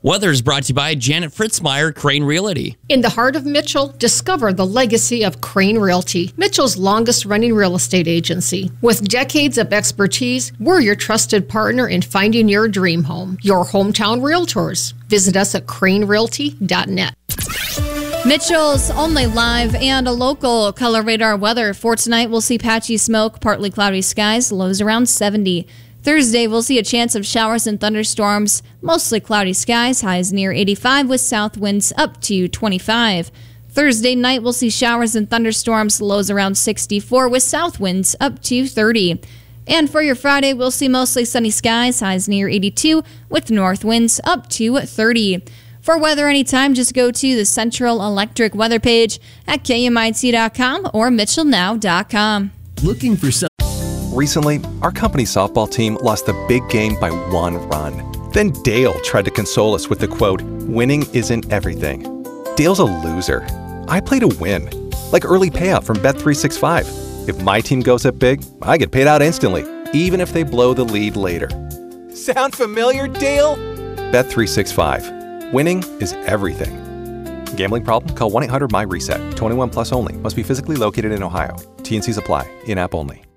Weather is brought to you by Janet Fritzmeyer, Crane Realty. In the heart of Mitchell, discover the legacy of Crane Realty, Mitchell's longest-running real estate agency. With decades of expertise, we're your trusted partner in finding your dream home. Your hometown realtors. Visit us at cranerealty.net. Mitchell's only live and a local color radar weather. For tonight, we'll see patchy smoke, partly cloudy skies, lows around 70. Thursday, we'll see a chance of showers and thunderstorms, mostly cloudy skies, highs near 85 with south winds up to 25. Thursday night, we'll see showers and thunderstorms, lows around 64 with south winds up to 30. And for your Friday, we'll see mostly sunny skies, highs near 82 with north winds up to 30. For weather anytime, just go to the Central Electric weather page at KMIT.com or MitchellNow.com. Looking for some. Recently, our company softball team lost the big game by 1 run. Then Dale tried to console us with the quote, "Winning isn't everything." Dale's a loser. I play to win, like early payout from Bet365. If my team goes up big, I get paid out instantly, even if they blow the lead later. Sound familiar, Dale? Bet365. Winning is everything. Gambling problem? Call 1-800-MY-RESET. 21 plus only. Must be physically located in Ohio. T&Cs apply. In-app only.